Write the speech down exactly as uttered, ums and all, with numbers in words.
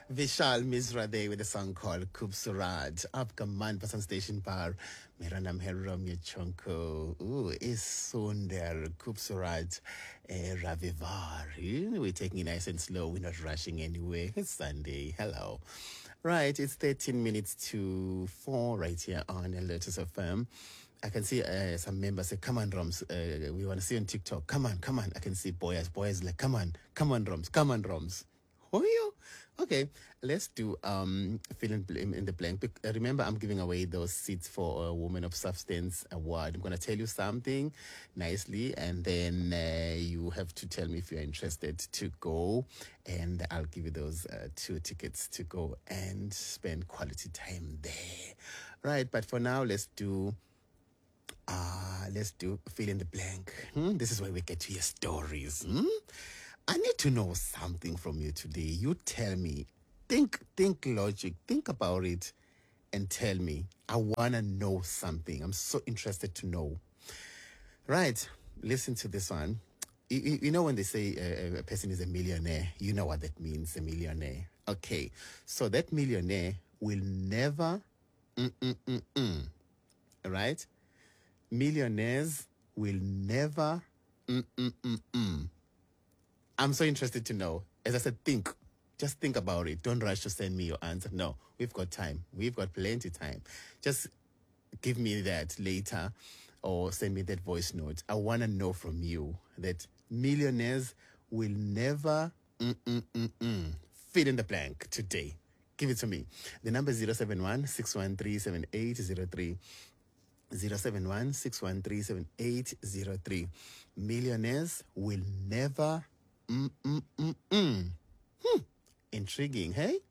Vishal Misra there with a song called Kubsurat. Aapka Manpasand station par. Mera naam hai Ramya Chonko. Ooh, is Sundar Kubsurat eh, Ravivar. Hmm, we're taking it nice and slow. We're not rushing anywhere. It's Sunday. Hello. Right, it's thirteen minutes to four right here on Lotus F M. I can see uh, some members say, come on, Roms. Uh, we want to see on TikTok. Come on, come on. I can see boys, boys like, come on, come on, Roms, come on, Roms. Oh, you? Okay, let's do um, fill in, in the blank. Bec- uh, Remember, I'm giving away those seats for a Woman of Substance award. I'm going to tell you something nicely, and then uh, you have to tell me if you're interested to go, and I'll give you those uh, two tickets to go and spend quality time there. Right, but for now, let's do Ah, let's do fill in the blank. Hmm? This is where we get to your stories. Hmm? I need to know something from you today. You tell me. Think, think logic. Think about it and tell me. I want to know something. I'm so interested to know. Right. Listen to this one. You, you you know when they say uh, a person is a millionaire, you know what that means, a millionaire. Okay. So that millionaire will never, mm, mm, mm, mm, right? Millionaires will never. Mm, mm, mm, mm. I'm so interested to know. As I said, think. Just think about it. Don't rush to send me your answer. No, we've got time. We've got plenty of time. Just give me that later or send me that voice note. I want to know from you that millionaires will never mm, mm, mm, mm. fill in the blank today. Give it to me. The number is zero seven one, six one three, seven eight zero three. zero seven one, six one three, seven eight zero three. Millionaires will never. Mm, mm, mm, mm. Hmm. Intriguing, hey?